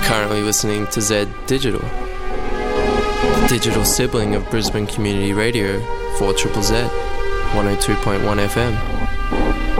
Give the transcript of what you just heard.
Currently listening to Z Digital, the digital sibling of Brisbane Community Radio, 4ZZZ, 102.1 FM.